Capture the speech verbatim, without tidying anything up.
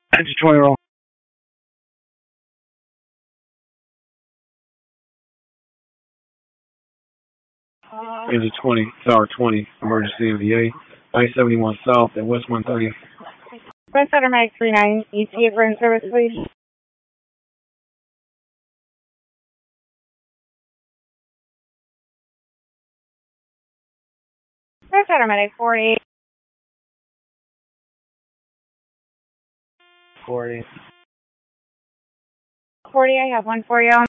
Engine twenty roll. Engine twenty, Tower twenty, emergency M V A. I seventy-one South at West one thirty. West Center Mag three nine, E T A for in-service, please. West Center Medic forty. forty. forty, I have one for you.